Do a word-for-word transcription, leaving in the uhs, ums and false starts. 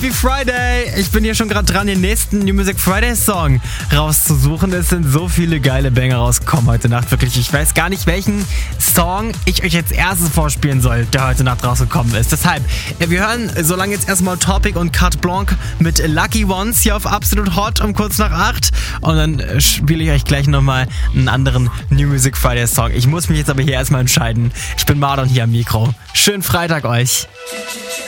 Happy Friday! Ich bin hier schon gerade dran, den nächsten New Music Friday Song rauszusuchen. Es sind so viele geile Banger rausgekommen heute Nacht. Wirklich, ich weiß gar nicht, welchen Song ich euch jetzt erstes vorspielen soll, der heute Nacht rausgekommen ist. Deshalb, wir hören so lange jetzt erstmal Topic und Cut Blanc mit Lucky Ones hier auf Absolut Hot um kurz nach acht. Und dann spiele ich euch gleich nochmal einen anderen New Music Friday Song. Ich muss mich jetzt aber hier erstmal entscheiden. Ich bin Mardon hier am Mikro. Schönen Freitag euch.